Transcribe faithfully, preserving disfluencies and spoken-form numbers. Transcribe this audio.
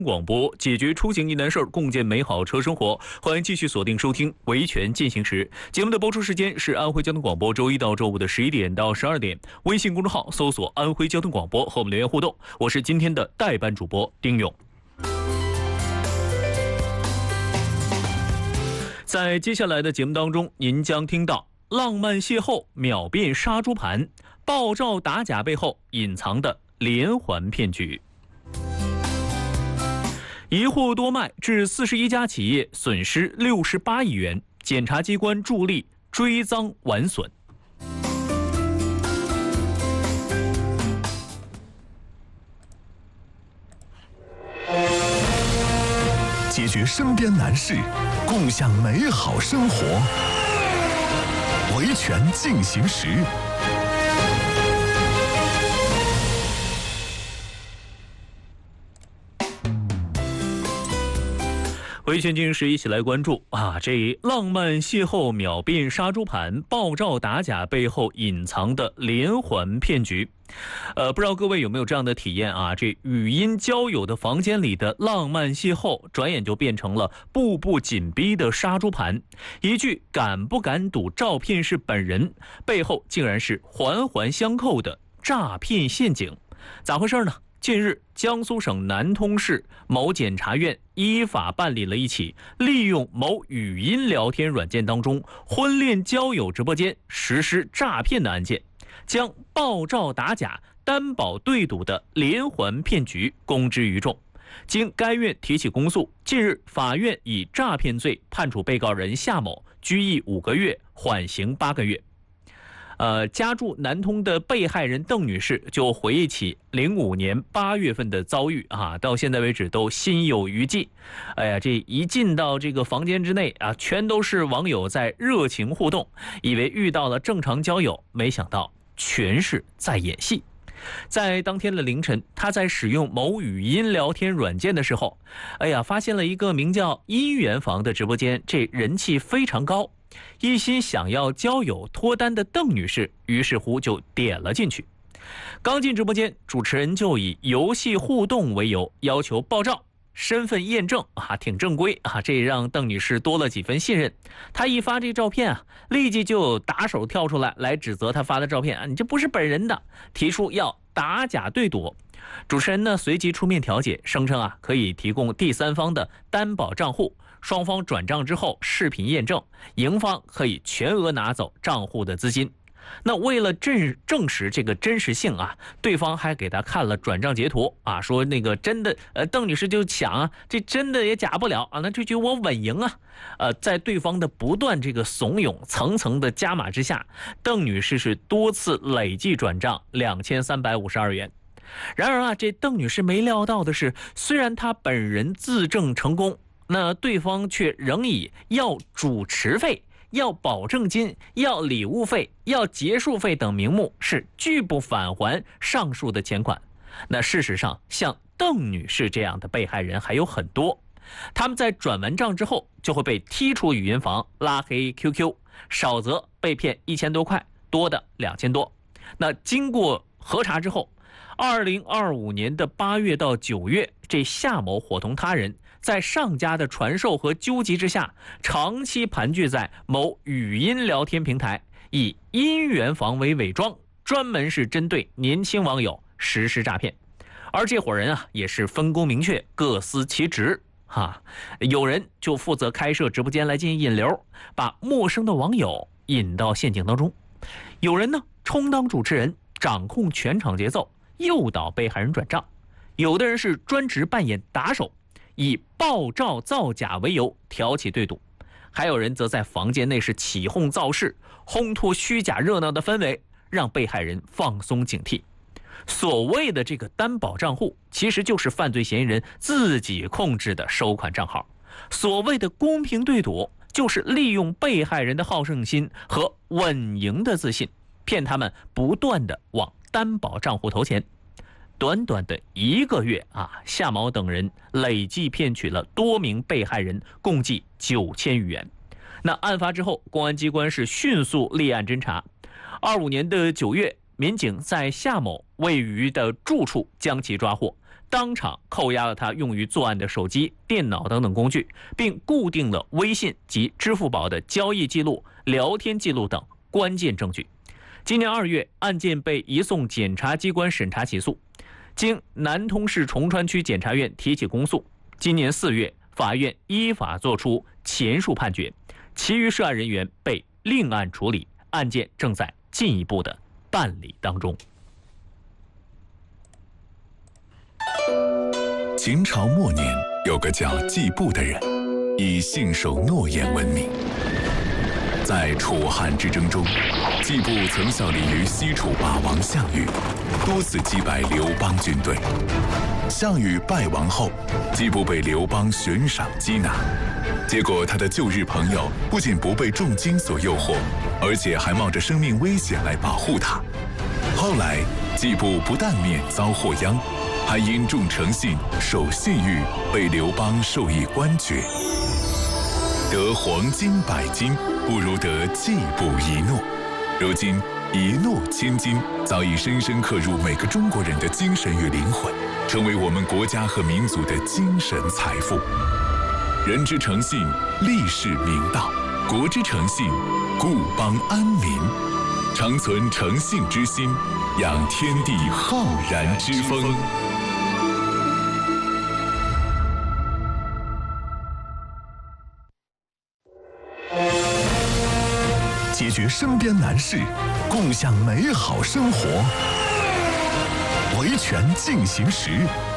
广播解决出行疑难事儿，共建美好车生活。欢迎继续锁定收听《维权进行时》节目的播出时间是安徽交通广播周一到周五的十一点到十二点。微信公众号搜索“安徽交通广播”和我们留言互动。我是今天的代班主播丁勇。在接下来的节目当中，您将听到浪漫邂逅秒变杀猪盘，爆照打假背后隐藏的连环骗局。一户多卖致四十一家企业损失六十八亿元，检察机关助力追赃完损。 解决身边难事，共享美好生活。维权进行时。 维权进行时，一起来关注啊！这浪漫邂逅秒变杀猪盘，爆照打假背后隐藏的连环骗局。呃，不知道各位有没有这样的体验啊？这语音交友的房间里的浪漫邂逅，转眼就变成了步步紧逼的杀猪盘。一句敢不敢赌照片是本人，背后竟然是环环相扣的诈骗陷阱。咋回事呢？近日，江苏省南通市某检察院依法办理了一起利用某语音聊天软件当中婚恋交友直播间实施诈骗的案件，将爆照打假、担保对赌的连环骗局公之于众。经该院提起公诉，近日法院以诈骗罪判处被告人夏某拘役五个月，缓刑八个月。呃，家住南通的被害人邓女士就回忆起零五年八月份的遭遇啊，到现在为止都心有余悸。哎呀，这一进到这个房间之内啊，全都是网友在热情互动，以为遇到了正常交友，没想到全是在演戏。在当天的凌晨，她在使用某语音聊天软件的时候，哎呀，发现了一个名叫姻缘房的直播间，这人气非常高。一心想要交友脱单的邓女士，于是乎就点了进去。刚进直播间，主持人就以游戏互动为由，要求爆照、身份验证啊，挺正规啊，这让邓女士多了几分信任。她一发这照片啊，立即就打手跳出来，来指责她发的照片啊，你这不是本人的，提出要打假对赌。主持人呢随即出面调解，声称啊可以提供第三方的担保账户。双方转账之后视频验证，赢方可以全额拿走账户的资金。那为了证证实这个真实性啊，对方还给他看了转账截图啊，说那个真的，呃，邓女士就想啊，这真的也假不了啊，那这局我稳赢啊。呃，在对方的不断这个怂恿、层层的加码之下，邓女士是多次累计转账两千三百五十二元。然而啊，这邓女士没料到的是，虽然她本人自证成功，那对方却仍以要主持费、要保证金、要礼物费、要结束费等名目，是拒不返还上述的钱款。那事实上，像邓女士这样的被害人还有很多，他们在转完账之后就会被踢出语音房、拉黑 Q Q， 少则被骗一千多块，多的两千多。那经过核查之后，二零二五年的八月到九月，这夏某伙同他人，在上家的传授和纠集之下，长期盘踞在某语音聊天平台，以姻缘房为伪装，专门是针对年轻网友实施诈骗。而这伙人啊，也是分工明确，各司其职哈。有人就负责开设直播间来进行引流，把陌生的网友引到陷阱当中；有人呢充当主持人，掌控全场节奏，诱导被害人转账；有的人是专职扮演打手，以爆照造假为由挑起对赌；还有人则在房间内是起哄造势，烘托虚假热闹的氛围，让被害人放松警惕。所谓的这个担保账户，其实就是犯罪嫌疑人自己控制的收款账号；所谓的公平对赌，就是利用被害人的好胜心和稳赢的自信，骗他们不断的往担保账户投钱。短短的一个月啊，夏某等人累计骗取了多名被害人共计九千余元。那案发之后，公安机关是迅速立案侦查。二五年的九月，民警在夏某位于的住处将其抓获， 当场扣押了他用于作案的手机、电脑等等工具，并固定了微信及支付宝的交易记录、聊天记录等关键证据。今年二月，案件被移送检察机关审查起诉，经南通市崇川区检察院提起公诉。今年四月，法院依法作出前述判决，其余涉案人员被另案处理，案件正在进一步的办理当中。 秦朝末年，有个叫季布的人，以信守诺言闻名。在楚汉之争中，季布曾效力于西楚霸王项羽，多次击败刘邦军队。项羽败亡后，季布被刘邦悬赏缉拿，结果他的旧日朋友不仅不被重金所诱惑，而且还冒着生命危险来保护他。后来，季布不但免遭祸殃，还因重诚信、守信誉，被刘邦授以官爵。得黄金百斤，不如得季布一诺。如今，一诺千金早已深深刻入每个中国人的精神与灵魂，成为我们国家和民族的精神财富。人之诚信，立世明道；国之诚信，固邦安民。常存诚信之心，养天地浩然之风。解决身边难事，共享美好生活。维权进行时。